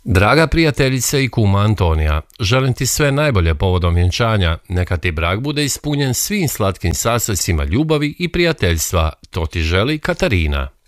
Draga prijateljice i kuma Antonija, želim ti sve najbolje povodom vjenčanja, neka ti brak bude ispunjen svim slatkim sastojcima ljubavi i prijateljstva, to ti želi Katarina.